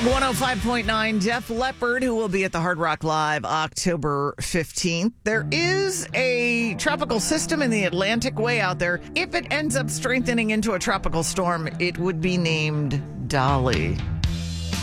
Big 105.9, Def Leppard, who will be at the Hard Rock Live October 15th. There is a tropical system in the Atlantic way out there. If it ends up strengthening into a tropical storm, it would be named Dolly.